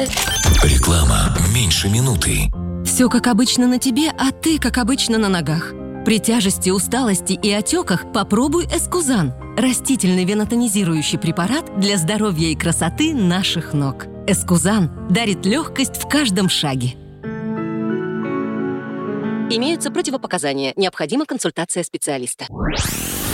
Реклама меньше минуты. Все как обычно на тебе, а ты как обычно на ногах. При тяжести, усталости и отеках попробуй Эскузан. Растительный венотонизирующий препарат для здоровья и красоты наших ног. Эскузан дарит легкость в каждом шаге. Имеются противопоказания. Необходима консультация специалиста.